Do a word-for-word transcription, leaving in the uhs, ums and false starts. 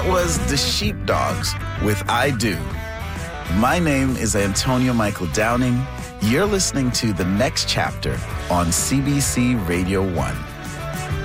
was The Sheepdogs with I Do. My name is Antonio Michael Downing. You're listening to The Next Chapter on C B C Radio one.